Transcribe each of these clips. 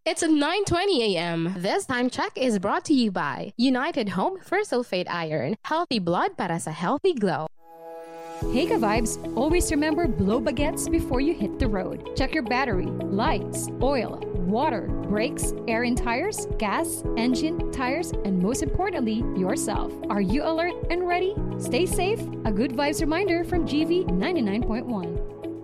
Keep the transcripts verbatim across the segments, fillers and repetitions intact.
It's nine twenty a m This time check is brought to you by United Home for Sulfate Iron. Healthy blood para sa healthy glow. Hey ka-vibes, always remember blow baguettes before you hit the road. Check your battery, lights, oil, water, brakes, air in tires, gas, engine, tires, and most importantly, yourself. Are you alert and ready? Stay safe. A good vibes reminder from G V ninety-nine point one.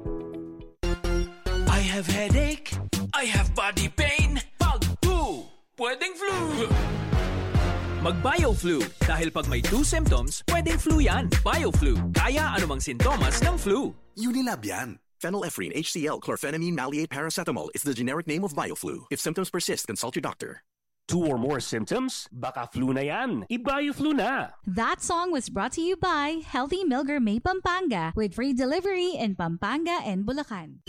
I have headache. I have body pain. Pag flu, pwedeng flu. Mag-BioFlu. Dahil pag may two symptoms, pwedeng flu yan. BioFlu. Kaya anumang sintomas ng flu. Unilab yan. Phenylephrine, H C L, chlorphenamine, maleate, paracetamol is the generic name of BioFlu. If symptoms persist, consult your doctor. Two or more symptoms? Baka flu na yan. I-BioFlu na. That song was brought to you by Healthy Milgar May Pampanga with free delivery in Pampanga and Bulacan.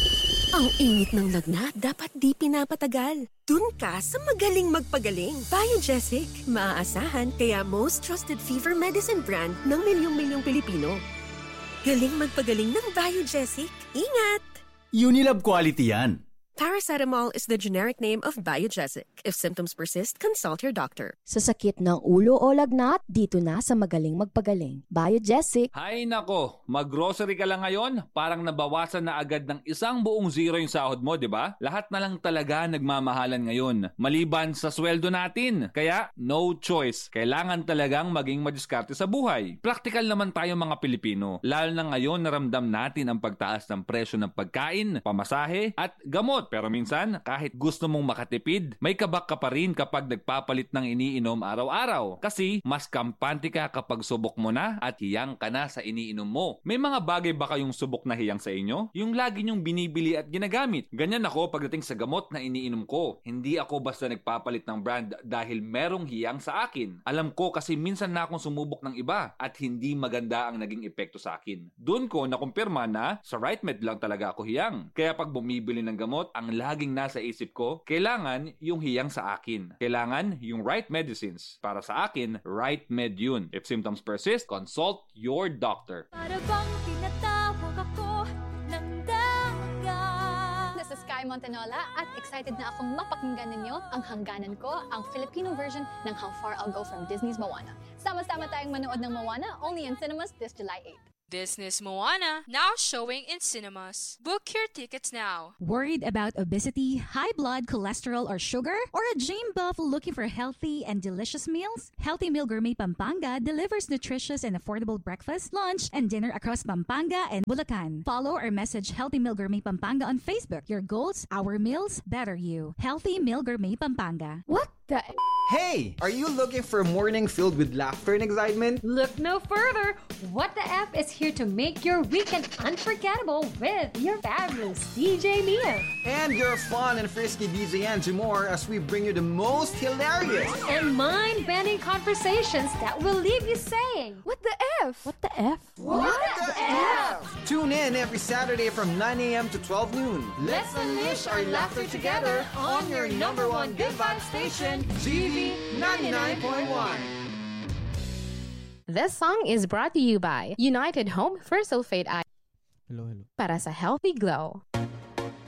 Ang init ng lagnat, dapat di pinapatagal. Dun ka sa magaling magpagaling. Biogesic, maaasahan kaya most trusted fever medicine brand ng milyong-milyong Pilipino. Galing magpagaling ng Biogesic. Ingat! Unilab quality yan. Paracetamol is the generic name of Biogesic. If symptoms persist, consult your doctor. Sa sakit ng ulo o lagnat, dito na sa magaling magpagaling. Biogesic. Hay nako, mag-grocery ka lang ngayon, parang nabawasan na agad ng isang buong zero yung sahod mo, di ba? Lahat na lang talaga nagmamahalan ngayon, maliban sa sweldo natin. Kaya, no choice. Kailangan talagang maging madiskarte sa buhay. Praktikal naman tayo mga Pilipino. Lalo na ngayon naramdam natin ang pagtaas ng presyo ng pagkain, pamasahe, at gamot. Pero minsan, kahit gusto mong makatipid, may kabak ka pa rin kapag nagpapalit ng iniinom araw-araw. Kasi mas kampante ka kapag subok mo na at hiyang ka na sa iniinom mo. May mga bagay ba kayong subok na hiyang sa inyo? Yung lagi nyong binibili at ginagamit. Ganyan ako pagdating sa gamot na iniinom ko. Hindi ako basta nagpapalit ng brand dahil merong hiyang sa akin. Alam ko kasi minsan na akong sumubok ng iba at hindi maganda ang naging epekto sa akin. Doon ko nakumpirma na sa RightMed lang talaga ako hiyang. Kaya pag bumibili ng gamot, ang laging nasa isip ko, kailangan yung hiyang sa akin. Kailangan yung right medicines. Para sa akin, RightMed yun. If symptoms persist, consult your doctor. Para bang tinatawag ako ng daga. This is Sky Montenola at excited na akong mapakinggan ninyo ang hangganan ko, ang Filipino version ng How Far I'll Go from Disney's Moana. Sama-sama tayong manood ng Moana only in cinemas this July eighth. Disney's Moana, now showing in cinemas. Book your tickets now. Worried about obesity, high blood cholesterol or sugar? Or a gym buff looking for healthy and delicious meals? Healthy Meal Gourmet Pampanga delivers nutritious and affordable breakfast, lunch, and dinner across Pampanga and Bulacan. Follow or message Healthy Meal Gourmet Pampanga on Facebook. Your goals, our meals, better you. Healthy Meal Gourmet Pampanga. What the... Hey! Are you looking for a morning filled with laughter and excitement? Look no further! What the F is here to make your weekend unforgettable with your fabulous D J Mia. And your fun and frisky D J Angie Moore as we bring you the most hilarious and mind-bending conversations that will leave you saying, What the F? What the F? What, what the, the F? F? Tune in every Saturday from nine a m to twelve noon. Let's unleash our laughter together on your number one good vibe station, G V ninety-nine point one. This song is brought to you by United Home for Sulfate Iron. Hello, hello. Para sa healthy glow.